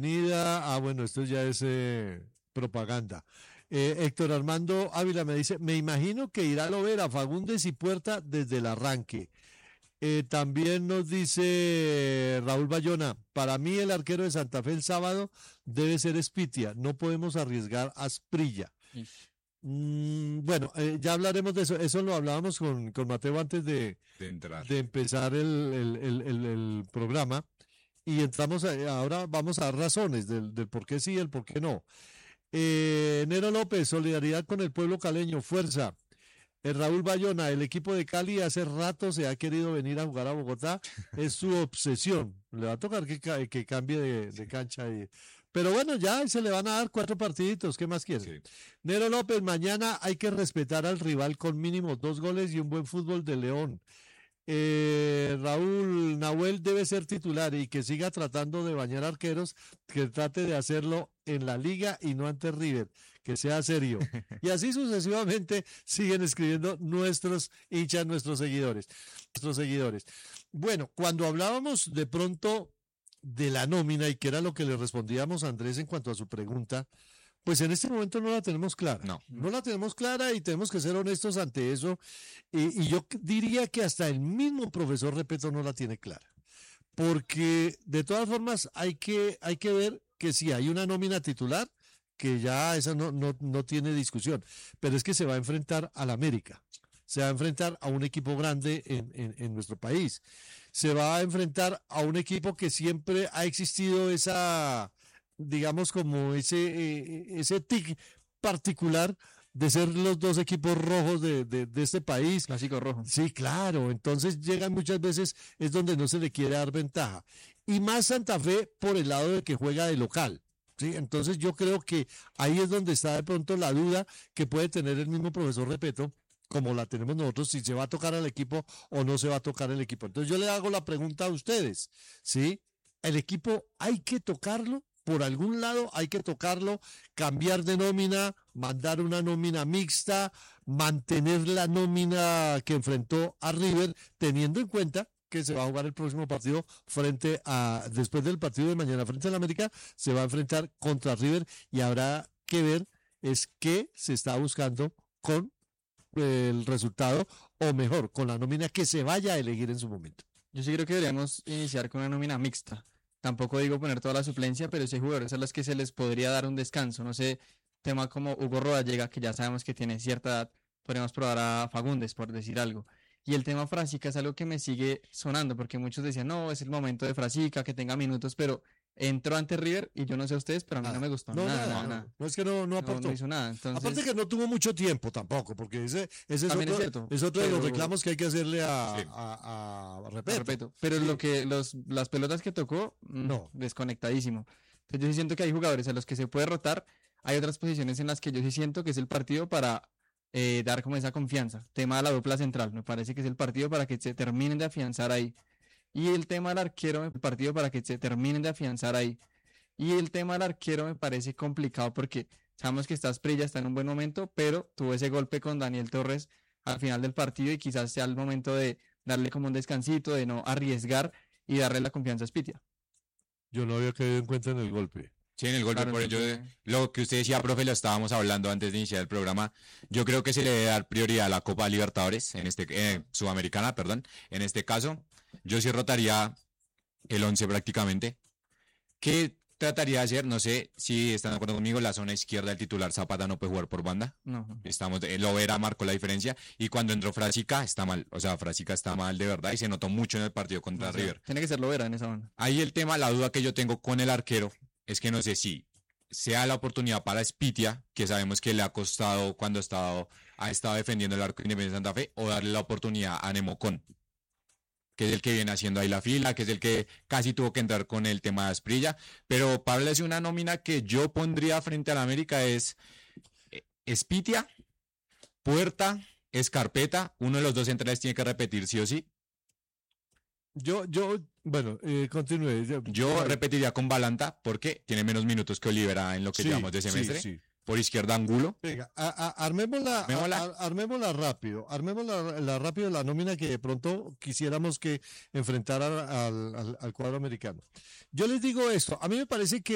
Bueno, esto ya es propaganda. Héctor Armando Ávila me dice, me imagino que irá a Lovera, Fagundes y Puerta desde el arranque. También nos dice Raúl Bayona, para mí el arquero de Santa Fe el sábado debe ser Espitia, no podemos arriesgar a Asprilla. Bueno, ya hablaremos de eso, eso lo hablábamos con Mateo antes de empezar el programa y entramos, ahora vamos a dar razones del por qué sí y el por qué no. Nero López, solidaridad con el pueblo caleño, fuerza. Raúl Bayona, el equipo de Cali hace rato se ha querido venir a jugar a Bogotá, es su obsesión. Le va a tocar que cambie de cancha. Pero bueno, ya se le van a dar 4 partiditos, ¿qué más quiere? Sí. Nero López, mañana hay que respetar al rival con mínimo 2 goles y un buen fútbol de León. Raúl Nahuel debe ser titular y que siga tratando de bañar arqueros, que trate de hacerlo en la liga y no ante River, que sea serio. Y así sucesivamente siguen escribiendo nuestros hinchas, nuestros seguidores. Bueno, cuando hablábamos de pronto de la nómina y que era lo que le respondíamos a Andrés en cuanto a su pregunta, pues en este momento no la tenemos clara. No la tenemos clara y tenemos que ser honestos ante eso. Y yo diría que hasta el mismo profesor Repeto no la tiene clara. Porque de todas formas hay que ver que si hay una nómina titular, que ya esa no tiene discusión. Pero es que se va a enfrentar al América. Se va a enfrentar a un equipo grande en nuestro país. Se va a enfrentar a un equipo que siempre ha existido esa, digamos, como ese tic particular de ser los 2 equipos rojos de este país. Clásico rojo. Sí, claro. Entonces llegan muchas veces, es donde no se le quiere dar ventaja. Y más Santa Fe por el lado de que juega de local. Sí, entonces yo creo que ahí es donde está de pronto la duda que puede tener el mismo profesor Repeto, como la tenemos nosotros, si se va a tocar al equipo o no se va a tocar el equipo. Entonces yo le hago la pregunta a ustedes, ¿sí? ¿El equipo hay que tocarlo? Por algún lado hay que tocarlo, cambiar de nómina, mandar una nómina mixta, mantener la nómina que enfrentó a River, teniendo en cuenta que se va a jugar el próximo partido después del partido de mañana frente al América, se va a enfrentar contra River y habrá que ver es qué se está buscando con el resultado, o mejor, con la nómina que se vaya a elegir en su momento. Yo sí creo que deberíamos iniciar con una nómina mixta. Tampoco digo poner toda la suplencia, pero sí hay jugadores a los que se les podría dar un descanso. No sé, tema como Hugo Rodallega, que ya sabemos que tiene cierta edad, podríamos probar a Fagundes, por decir algo. Y el tema Frasica es algo que me sigue sonando, porque muchos decían, no, es el momento de Frasica, que tenga minutos, pero entró ante River y yo no sé ustedes, pero a mí no me gustó nada. No es que no aportó. No hizo nada. Entonces, aparte que no tuvo mucho tiempo tampoco, porque ese es otro de los reclamos que hay que hacerle a Repeto. Pero las pelotas que tocó, desconectadísimo. Entonces yo sí siento que hay jugadores a los que se puede rotar. Hay otras posiciones en las que yo sí siento que es el partido para dar como esa confianza. Tema de la dupla central, me parece que es el partido para que se terminen de afianzar ahí. Y el tema del arquero, el partido para que se terminen de afianzar ahí. Y el tema del arquero me parece complicado porque sabemos que Asprilla está en un buen momento, pero tuvo ese golpe con Daniel Torres al final del partido y quizás sea el momento de darle como un descansito, de no arriesgar y darle la confianza a Spitia. Yo no había caído en cuenta en el golpe. Sí, en el golpe, claro, por ello, lo que usted decía, profe, lo estábamos hablando antes de iniciar el programa. Yo creo que se le debe dar prioridad a la Copa Libertadores, Sudamericana, perdón. En este caso, yo sí rotaría el 11 prácticamente. ¿Qué trataría de hacer? No sé si están de acuerdo conmigo, la zona izquierda del titular Zapata no puede jugar por banda. No. Lovera marcó la diferencia y cuando entró Frasica está mal. O sea, Frasica está mal de verdad y se notó mucho en el partido contra River. Tiene que ser Lovera en esa banda. Ahí el tema, la duda que yo tengo con el arquero es que no sé si sea la oportunidad para Spitia, que sabemos que le ha costado cuando ha estado defendiendo el arco de Independiente Santa Fe, o darle la oportunidad a Nemocón, que es el que viene haciendo ahí la fila, que es el que casi tuvo que entrar con el tema de Asprilla. Pero para hablarles de una nómina que yo pondría frente a la América es Spitia, Puerta, Escarpeta, uno de los 2 centrales tiene que repetir sí o sí. Bueno, continúe. Yo repetiría con Balanta porque tiene menos minutos que Olivera en lo que llevamos de semestre. Sí. Por izquierda, Angulo. Venga, armémosla rápido. Armémosla rápido la nómina que de pronto quisiéramos que enfrentara al cuadro americano. Yo les digo esto, a mí me parece que